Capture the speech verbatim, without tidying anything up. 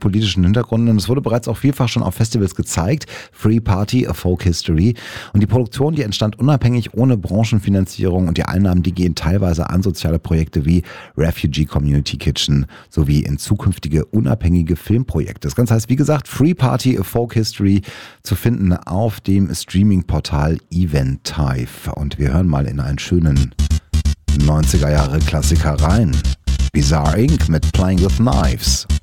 politischen Hintergrund und es wurde bereits auch vielfach schon auf Festivals gezeigt. Free Party, A Folk History. Und die Produktion, die entstand unabhängig, ohne Branchenfinanzierung und die Einnahmen, die gehen teilweise an soziale Projekte wie Refugee Community Kitchen sowie in zukünftige unabhängige Filmprojekte. Das Ganze heißt, wie gesagt, Free Party, A Folk History zu finden auf dem Streaming-Portal Eventive. Und wir hören mal in einen schönen neunziger Jahre Klassiker rein. Bizarre Incorporated mit Playing with Knives.